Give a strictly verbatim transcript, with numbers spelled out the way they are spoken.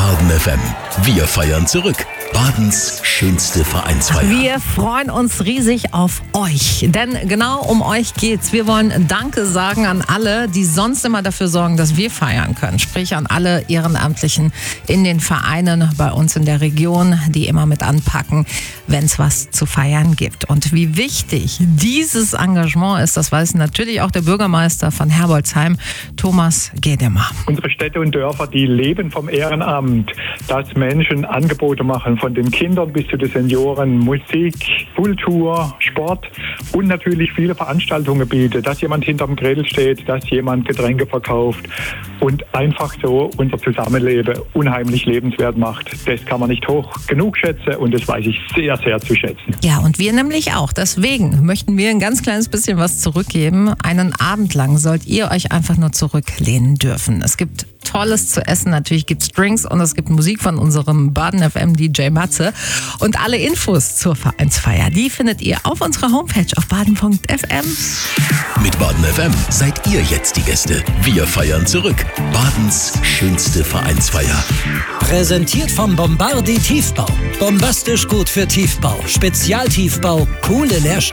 Baden F M. Wir feiern zurück. Badens schönste Vereinsfeier. Wir freuen uns riesig auf euch, denn genau um euch geht's. Wir wollen Danke sagen an alle, die sonst immer dafür sorgen, dass wir feiern können. Sprich an alle Ehrenamtlichen in den Vereinen bei uns in der Region, die immer mit anpacken, wenn es was zu feiern gibt. Und wie wichtig dieses Engagement ist, das weiß natürlich auch der Bürgermeister von Herbolzheim, Thomas Gedemer. Unsere Städte und Dörfer, die leben vom Ehrenamt, dass Menschen Angebote machen, von den Kindern bis zu den Senioren, Musik, Kultur, Sport und natürlich viele Veranstaltungen bietet, dass jemand hinterm Grill steht, dass jemand Getränke verkauft und einfach so unser Zusammenleben unheimlich lebenswert macht. Das kann man nicht hoch genug schätzen und das weiß ich sehr, sehr zu schätzen. Ja, und wir nämlich auch. Deswegen möchten wir ein ganz kleines bisschen was zurückgeben. Einen Abend lang sollt ihr euch einfach nur zurücklehnen dürfen. Es gibt Tolles zu essen, natürlich gibt's Drinks und es gibt Musik von unserem Baden F M D J Matze. Und alle Infos zur Vereinsfeier, die findet ihr auf unserer Homepage auf baden punkt f m. Mit Baden F M seid ihr jetzt die Gäste. Wir feiern zurück. Badens schönste Vereinsfeier. Präsentiert vom Bombardi Tiefbau. Bombastisch gut für Tiefbau. Spezialtiefbau, coole Leerstände.